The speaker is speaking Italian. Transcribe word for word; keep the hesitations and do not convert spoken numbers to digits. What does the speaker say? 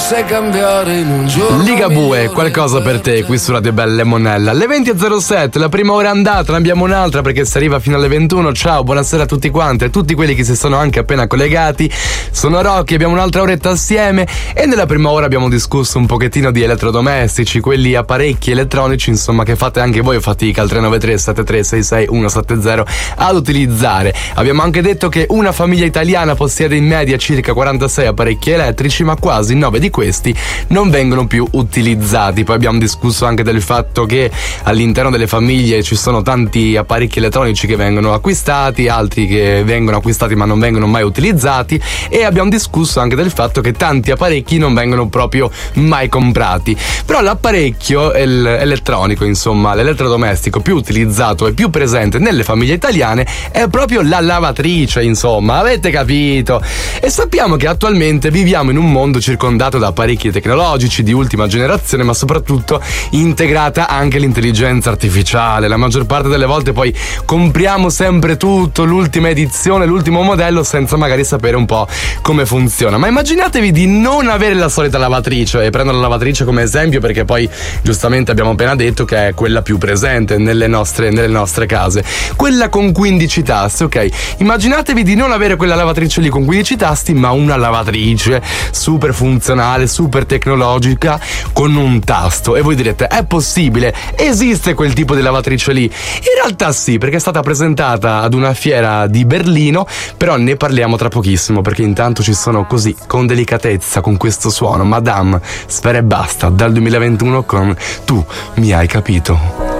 sai cambiare in un giorno. Ligabue, qualcosa per te qui su Radio Bella e Monella. Alle venti e zero sette, la prima ora è andata, ne abbiamo un'altra perché si arriva fino alle ventuno. Ciao, buonasera a tutti quanti e a tutti quelli che si sono anche appena collegati. Sono Rocky, abbiamo un'altra oretta assieme e nella prima ora abbiamo discusso un pochettino di elettrodomestici, quelli apparecchi elettronici, insomma, che fate anche voi fatica al tre nove tre sette tre sei sei uno sette zero ad utilizzare. Abbiamo anche detto che una famiglia italiana possiede in media circa quarantasei apparecchi elettrici, ma quasi nove di questi non vengono più utilizzati. Poi abbiamo discusso anche del fatto che all'interno delle famiglie ci sono tanti apparecchi elettronici che vengono acquistati, altri che vengono acquistati ma non vengono mai utilizzati, e abbiamo discusso anche del fatto che tanti apparecchi non vengono proprio mai comprati. Però l'apparecchio elettronico, insomma l'elettrodomestico più utilizzato e più presente nelle famiglie italiane è proprio la lavatrice, insomma, avete capito? E sappiamo che attualmente viviamo in un mondo circondato da apparecchi tecnologici di ultima generazione, ma soprattutto integrata anche l'intelligenza artificiale. La maggior parte delle volte poi compriamo sempre tutto, l'ultima edizione, l'ultimo modello, senza magari sapere un po' come funziona. Ma immaginatevi di non avere la solita lavatrice, e prendo la lavatrice come esempio perché poi giustamente abbiamo appena detto che è quella più presente nelle nostre, nelle nostre case, quella con quindici tasti, ok? Immaginatevi di non avere quella lavatrice lì con quindici tasti, ma una lavatrice super funzionale, super tecnologica con un tasto. E voi direte, è possibile? Esiste quel tipo di lavatrice lì? In realtà sì, perché è stata presentata ad una fiera di Berlino, però ne parliamo tra pochissimo, perché intanto ci sono così, con delicatezza, con questo suono, Madame, Sfera Ebbasta, dal duemilaventuno con Tu mi hai capito.